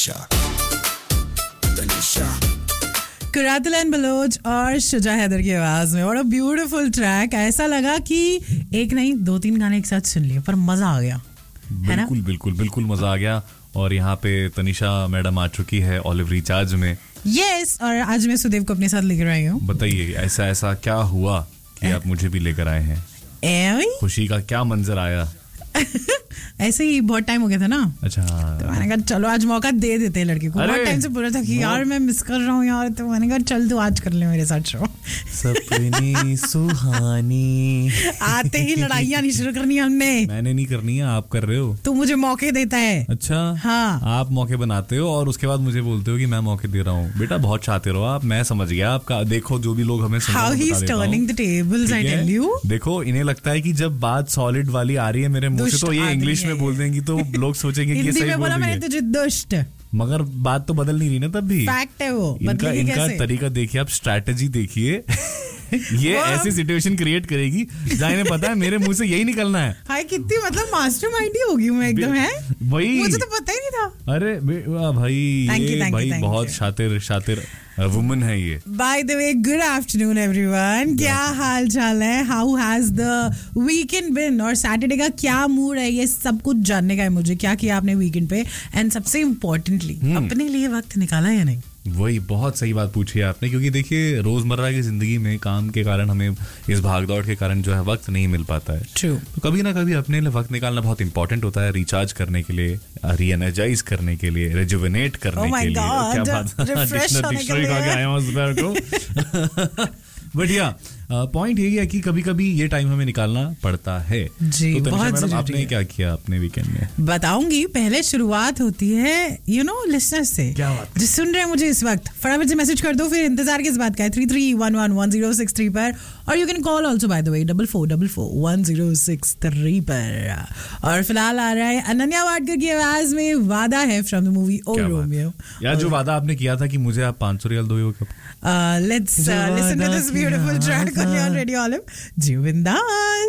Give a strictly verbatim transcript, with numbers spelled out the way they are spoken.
Tanisha Tanisha कुरातल and Bloch और शुजा हैदर की आवाज में. और अ ब्यूटीफुल ट्रैक. ऐसा लगा कि एक नहीं दो तीन गाने एक साथ सुन लिए पर मजा आ गया. बिल्कुल बिल्कुल बिल्कुल मजा आ गया. और यहाँ पे तनीषा मैडम आ चुकी है ऑलिव रिचार्ज में. यस. और आज मैं सुदेव को अपने साथ लेकर आई हूँ. बताइए ऐसा ऐसा क्या हुआ कि आप मुझे भी लेकर आए हैं. खुशी का क्या मंजर आया. ऐसे ही बहुत टाइम हो गया था ना. अच्छा. तो मैंने कहा चलो आज मौका दे देते हैं लड़के को. बहुत टाइम से बोल रहा था कि यार मैं मिस कर रहा हूँ यार. तो मैंने कहा चल तू आज कर ले मेरे साथ शो. सपने सुहानी. आते ही लड़ाइयाँ नहीं शुरू करनी हमने. मैंने नहीं करनी है, आप कर रहे हो. तू मुझे मौके देता है. अच्छा. हाँ. आप मौके बनाते हो और उसके बाद मुझे बोलते हो कि मैं मौके दे रहा हूँ. बेटा बहुत चाहते रहो आप. मैं समझ गया आपका. देखो जो भी लोग हमें How he's turning the tables, I tell you. देखो इन्हें लगता है कि जब बात सॉलिड वाली आ रही है मेरे मुंह से तो ये इंग्लिश में बोल देंगी तो लोग सोचेंगे कि ये सही बोल रही है. तुझे दुष्ट. मगर बात तो बदल नहीं रही ना तब भी. फैक्ट है वो. इनका इनका तरीका देखिए आप. स्ट्रैटेजी देखिए. ये ऐसी सिचुएशन क्रिएट करेगी जहाँ इन्हें पता है मेरे मुंह से यही निकलना है. हाय कितनी मतलब मास्टरमाइंड ही होगी मैं एकदम. है वही. मुझे तो पता ही नहीं था. अरे भाई ये भाई बहुत शातिर शातिर वुमन है ये. By the way good afternoon everyone. क्या हाल चाल है. हाउ हैज द वीकेंड बिन और सैटरडे का क्या मूड है ये सब कुछ जानने का है मुझे. क्या किया आपने वीकेंड पे एंड सबसे इम्पोर्टेंटली अपने लिए वक्त निकाला या नहीं. वही बहुत सही बात पूछी है आपने. क्योंकि देखिए रोजमर्रा की जिंदगी में काम के कारण हमें इस भागदौड़ के कारण जो है वक्त नहीं मिल पाता है. True. तो कभी ना कभी अपने लिए वक्त निकालना बहुत इंपॉर्टेंट होता है. रिचार्ज करने के लिए, री एनर्जाइज करने के लिए, रिजुविनेट करने oh के लिए. God. क्या बात. डिक्शनरी खा के आया हूँ उस बार को. बट या पॉइंट यही है कि कभी कभी ये टाइम हमें निकालना पड़ता है. जी, तो बहुत मैडम आपने क्या किया अपने वीकेंड में. बताऊंगी. पहले शुरुआत होती है यू नो लिसनर्स से. क्या बात. जो सुन रहे हैं मुझे इस वक्त फटाफट से मैसेज कर दो. फिर इंतजार किस बात का है. Three three one one one zero six three पर. और you can call also by the way double four double four one zero six three पर. और फिलहाल आ रहा है अनन्या वाडकर की आवाज में वादा है from the movie O Romeo. यार जो वादा आपने किया था कि मुझे आप पाँच सौ रियल दो. Let's listen to this beautiful track on your radio olive. जी बिंदास.